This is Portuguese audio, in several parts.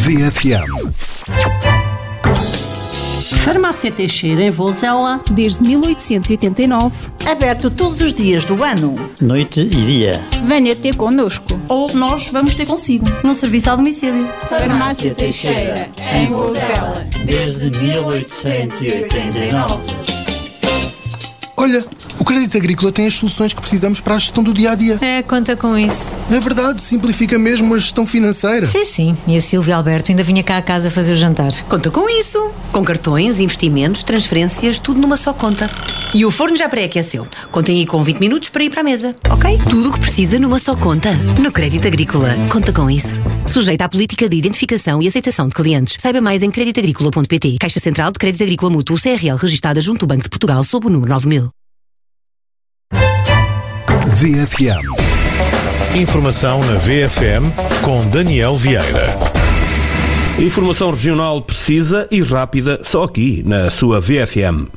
VFM. Farmácia Teixeira, em Vozela, desde 1889. Aberto todos os dias do ano. Noite e dia. Venha ter connosco. ou nós vamos ter consigo, no serviço ao domicílio. Farmácia Teixeira, em Vozela, desde 1889. Olha, o Crédito Agrícola tem as soluções que precisamos para a gestão do dia-a-dia. Conta com isso. É verdade, simplifica mesmo a gestão financeira. Sim. E a Silvia Alberto ainda vinha cá a casa fazer o jantar. Conta com isso. Com cartões, investimentos, transferências, tudo numa só conta. E o forno já pré-aqueceu. Contem aí com 20 minutos para ir para a mesa, ok? Tudo o que precisa numa só conta. No Crédito Agrícola. Conta com isso. Sujeita à política de identificação e aceitação de clientes. Saiba mais em creditagricola.pt. Caixa Central de Crédito Agrícola Mútuo CRL, registada junto do Banco de Portugal sob o número 9000. VFM. Informação na VFM com Daniel Vieira. Informação regional precisa e rápida, só aqui na sua VFM.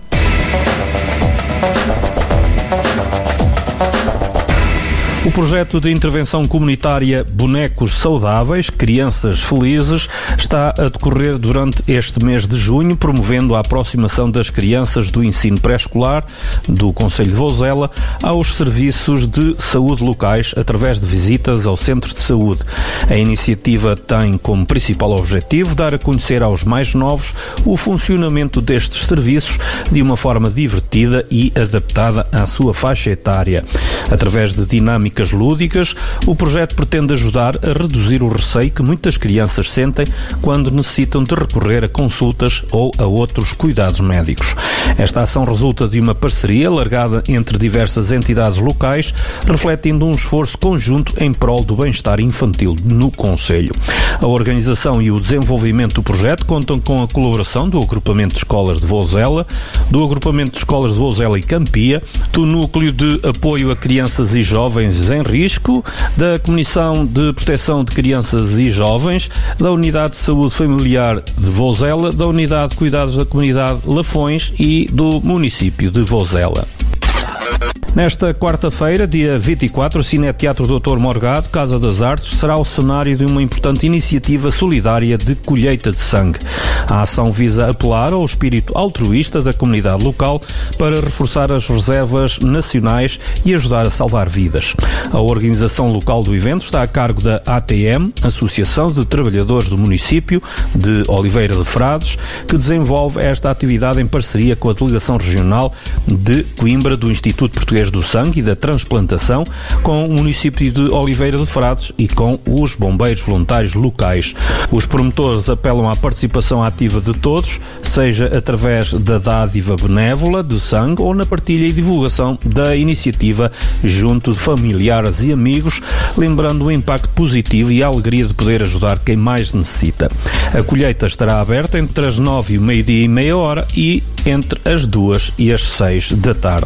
O projeto de intervenção comunitária Bonecos Saudáveis, Crianças Felizes, está a decorrer durante este mês de junho, promovendo a aproximação das crianças do ensino pré-escolar do Concelho de Vozela aos serviços de saúde locais através de visitas ao centro de saúde. A iniciativa tem como principal objetivo dar a conhecer aos mais novos o funcionamento destes serviços de uma forma divertida e adaptada à sua faixa etária. Através de dinâmicas lúdicas, o projeto pretende ajudar a reduzir o receio que muitas crianças sentem quando necessitam de recorrer a consultas ou a outros cuidados médicos. Esta ação resulta de uma parceria largada entre diversas entidades locais, refletindo um esforço conjunto em prol do bem-estar infantil no Concelho. A organização e o desenvolvimento do projeto contam com a colaboração do Agrupamento de Escolas de Vozela, do Agrupamento de Escolas de Vozela e Campia, do Núcleo de Apoio a Crianças e Jovens em Risco, da Comissão de Proteção de Crianças e Jovens, da Unidade de Saúde Familiar de Vozela, da Unidade de Cuidados da Comunidade Lafões e do município de Vozela. Nesta quarta-feira, dia 24, o Cineteatro Dr. Morgado, Casa das Artes, será o cenário de uma importante iniciativa solidária de colheita de sangue. A ação visa apelar ao espírito altruísta da comunidade local para reforçar as reservas nacionais e ajudar a salvar vidas. A organização local do evento está a cargo da ATM, Associação de Trabalhadores do Município de Oliveira de Frades, que desenvolve esta atividade em parceria com a Delegação Regional de Coimbra do Instituto Português do Sangue e da Transplantação, com o município de Oliveira de Frades e com os bombeiros voluntários locais. Os promotores apelam à participação ativa de todos, seja através da dádiva benévola de sangue ou na partilha e divulgação da iniciativa junto de familiares e amigos, lembrando o impacto positivo e a alegria de poder ajudar quem mais necessita. A colheita estará aberta entre as 9 e o meio-dia e meia hora e entre as 2 e as 6 da tarde.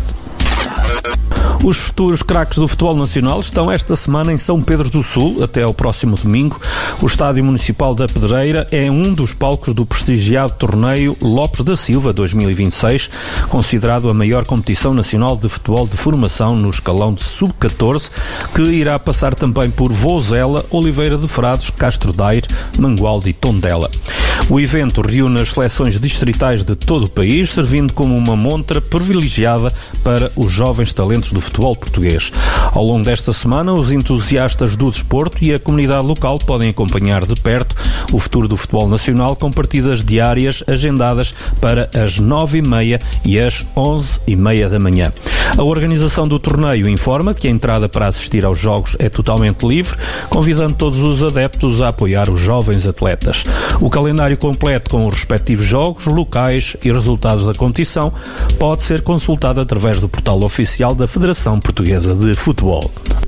Os futuros craques do futebol nacional estão esta semana em São Pedro do Sul, até ao próximo domingo. O Estádio Municipal da Pedreira é um dos palcos do prestigiado torneio Lopes da Silva 2026, considerado a maior competição nacional de futebol de formação no escalão de sub-14, que irá passar também por Vozela, Oliveira de Frades, Castro Daire, Mangualde e Tondela. O evento reúne as seleções distritais de todo o país, servindo como uma montra privilegiada para os jovens talentos do futebol português. Ao longo desta semana, os entusiastas do desporto e a comunidade local podem acompanhar de perto o futuro do futebol nacional com partidas diárias agendadas para as 9h30 e as 11h30 da manhã. A organização do torneio informa que a entrada para assistir aos jogos é totalmente livre, convidando todos os adeptos a apoiar os jovens atletas. O calendário completo com os respectivos jogos, locais e resultados da competição pode ser consultado através do portal oficial da Federação Portuguesa de Futebol.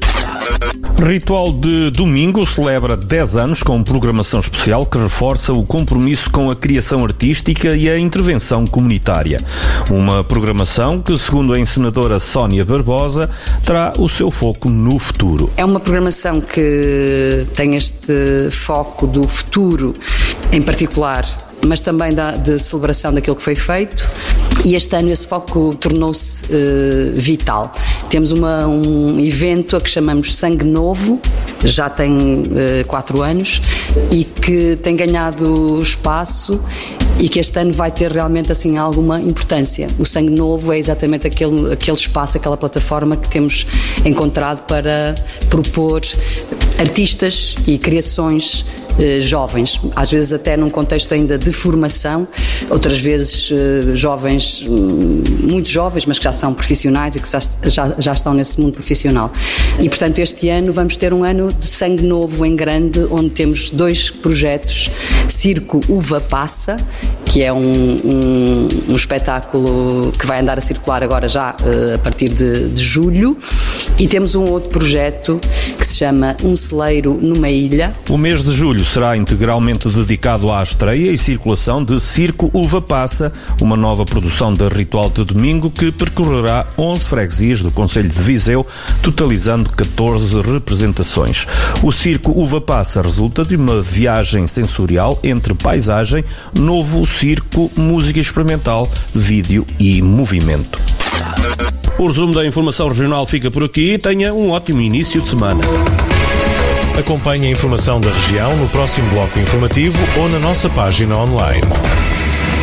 Ritual de Domingo celebra 10 anos com programação especial que reforça o compromisso com a criação artística e a intervenção comunitária. Uma programação que, segundo a encenadora Sónia Barbosa, terá o seu foco no futuro. É uma programação que tem este foco do futuro em particular, mas também de celebração daquilo que foi feito, e este ano esse foco tornou-se vital. Temos um evento a que chamamos Sangue Novo, já tem 4 anos e que tem ganhado espaço e que este ano vai ter realmente assim alguma importância. O Sangue Novo é exatamente aquele espaço, aquela plataforma que temos encontrado para propor artistas e criações jovens, às vezes até num contexto ainda de formação, outras vezes jovens, muito jovens, mas que já são profissionais e que já estão nesse mundo profissional. E portanto este ano vamos ter um ano de sangue novo em grande, onde temos 2 projetos: Circo Uva Passa, que é um espetáculo que vai andar a circular agora já a partir de julho, e temos um outro projeto que se chama Um Celeiro numa Ilha. O mês de julho será integralmente dedicado à estreia e circulação de Circo Uva Passa, uma nova produção da Ritual de Domingo que percorrerá 11 freguesias do concelho de Viseu, totalizando 14 representações. O Circo Uva Passa resulta de uma viagem sensorial entre paisagem, novo circo, música experimental, vídeo e movimento. O resumo da informação regional fica por aqui. Tenha um ótimo início de semana. Acompanhe a informação da região no próximo bloco informativo ou na nossa página online.